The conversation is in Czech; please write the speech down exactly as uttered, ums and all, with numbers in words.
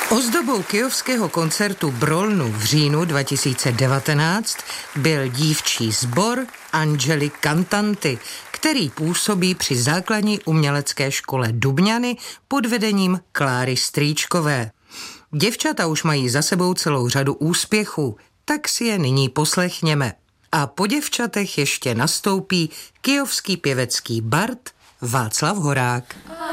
Ozdobou kyjovského koncertu Brolnu v říjnu dva tisíce devatenáct byl dívčí sbor Angely Cantanty, který působí při základní umělecké škole Dubňany pod vedením Kláry Strýčkové. Děvčata už mají za sebou celou řadu úspěchů, tak si je nyní poslechněme. A po děvčatech ještě nastoupí kyjovský pěvecký bard Václav Horák.